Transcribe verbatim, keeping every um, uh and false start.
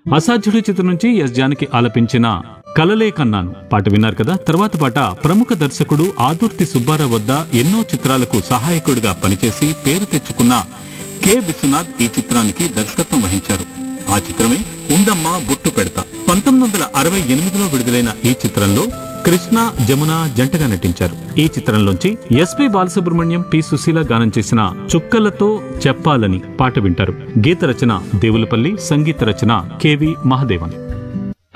అసాధ్యుడి చిత్రం నుంచి ఎస్ జానకి ఆలపించిన కలలే కన్నాను పాట విన్నారు కదా. తర్వాత పాట ప్రముఖ దర్శకుడు ఆదుర్తి సుబ్బారావు వద్ద ఎన్నో చిత్రాలకు సహాయకుడిగా పనిచేసి పేరు తెచ్చుకున్న కె విశ్వనాథ్ ఈ చిత్రానికి దర్శకత్వం వహించారు. ఆ చిత్రమే ఉండమ్మ బొట్టు పెడతా. పంతొమ్మిది వందల అరవై ఎనిమిదిలో విడుదలైన ఈ చిత్రంలో కృష్ణ జమున జంటగా నటించారు. ఈ చిత్రంలోంచి ఎస్పి బాలసుబ్రహ్మణ్యం, పి సుశీల గానం చేసిన చుక్కలతో చెప్పాలని పాట వింటారు. గీత రచన దేవులపల్లి, సంగీత రచన కెవి మహదేవన్.